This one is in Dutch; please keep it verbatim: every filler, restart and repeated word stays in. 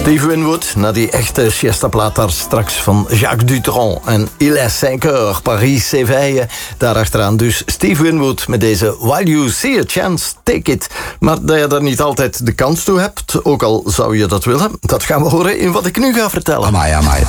Steve Winwood, na die echte siesta-plaat daar straks van Jacques Dutronc en Il est cinq heures, Paris s'éveille. Daarachteraan dus Steve Winwood met deze While You See a Chance, Take It. Maar dat je daar niet altijd de kans toe hebt, ook al zou je dat willen, dat gaan we horen in wat ik nu ga vertellen. Amai, amai.